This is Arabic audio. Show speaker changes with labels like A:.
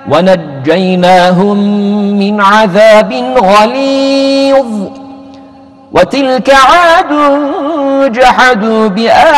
A: ونجيناهم من عذاب غليظ. وتلك عاد جحدوا بآياتنا